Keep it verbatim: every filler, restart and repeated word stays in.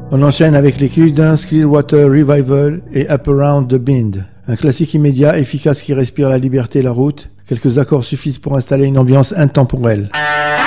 On enchaîne avec les Creedence Clearwater Revival et Up Around the Bend. Un classique immédiat, efficace qui respire la liberté et la route. Quelques accords suffisent pour installer une ambiance intemporelle.